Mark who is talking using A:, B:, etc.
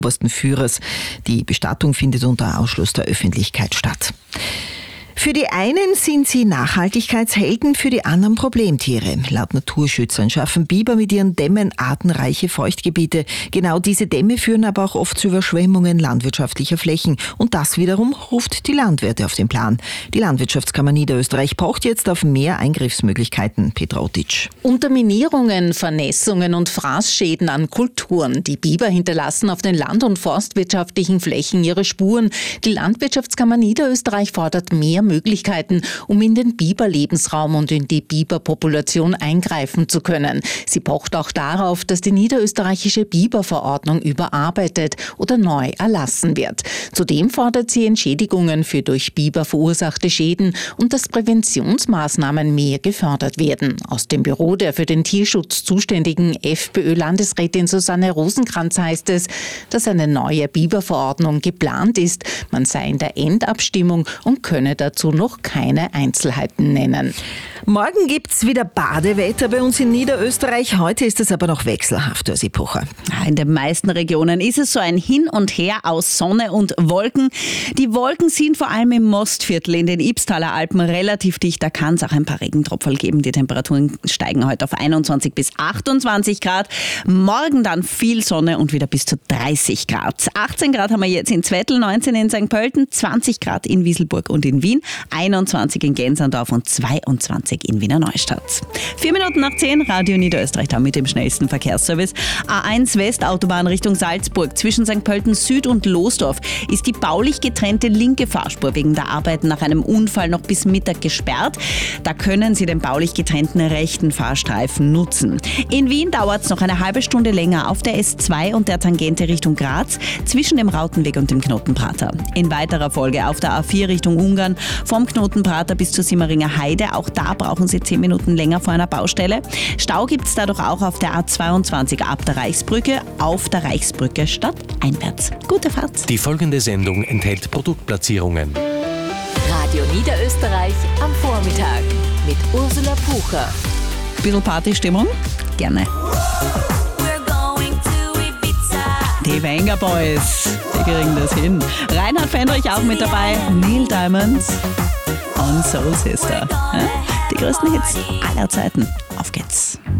A: obersten Führers. Die Bestattung findet unter Ausschluss der Öffentlichkeit statt. Für die einen sind sie Nachhaltigkeitshelden, für die anderen Problemtiere. Laut Naturschützern schaffen Biber mit ihren Dämmen artenreiche Feuchtgebiete. Genau diese Dämme führen aber auch oft zu Überschwemmungen landwirtschaftlicher Flächen. Und das wiederum ruft die Landwirte auf den Plan. Die Landwirtschaftskammer Niederösterreich pocht jetzt auf mehr Eingriffsmöglichkeiten. Petra Otic.
B: Unterminierungen, Vernässungen und Fraßschäden an Kulturen. Die Biber hinterlassen auf den land- und forstwirtschaftlichen Flächen ihre Spuren. Die Landwirtschaftskammer Niederösterreich fordert mehr Möglichkeiten, um in den Biberlebensraum und in die Biberpopulation eingreifen zu können. Sie pocht auch darauf, dass die niederösterreichische Biberverordnung überarbeitet oder neu erlassen wird. Zudem fordert sie Entschädigungen für durch Biber verursachte Schäden und dass Präventionsmaßnahmen mehr gefördert werden. Aus dem Büro der für den Tierschutz zuständigen FPÖ-Landesrätin Susanne Rosenkranz heißt es, dass eine neue Biberverordnung geplant ist. Man sei in der Endabstimmung und könne dazu noch keine Einzelheiten nennen.
A: Morgen gibt's wieder Badewetter bei uns in Niederösterreich. Heute ist es aber noch wechselhaft, Ursi Pucher.
C: In den meisten Regionen ist es so ein Hin und Her aus Sonne und Wolken. Die Wolken sind vor allem im Mostviertel in den Ibstaler Alpen relativ dicht. Da kann es auch ein paar Regentropfen geben. Die Temperaturen steigen heute auf 21 bis 28 Grad. Morgen dann viel Sonne und wieder bis zu 30 Grad. 18 Grad haben wir jetzt in Zwettl, 19 in St. Pölten, 20 Grad in Wieselburg und in Wien, 21 in Gensandorf und 22 in Wiener Neustadt. 4 Minuten nach 10, Radio Niederösterreich da mit dem schnellsten Verkehrsservice. A1 Westautobahn Richtung Salzburg zwischen St. Pölten Süd und Losdorf ist die baulich getrennte linke Fahrspur wegen der Arbeiten nach einem Unfall noch bis Mittag gesperrt. Da können Sie den baulich getrennten rechten Fahrstreifen nutzen. In Wien dauert es noch eine halbe Stunde länger auf der S2 und der Tangente Richtung Graz zwischen dem Rautenweg und dem Knotenprater. In weiterer Folge auf der A4 Richtung Ungarn vom Knotenprater bis zur Simmeringer Heide. Auch da brauchen Sie 10 Minuten länger vor einer Baustelle. Stau gibt es dadurch auch auf der A22 ab der Reichsbrücke, auf der Reichsbrücke stadteinwärts. Gute Fahrt.
D: Die folgende Sendung enthält Produktplatzierungen.
E: Radio Niederösterreich am Vormittag mit Ursula Pucher.
C: Bisschen Partystimmung? Gerne. Die Wenger Boys, die kriegen das hin. Reinhard Fendrich auch mit dabei, Neil Diamond und Soul Sister. Die größten Hits aller Zeiten. Auf geht's.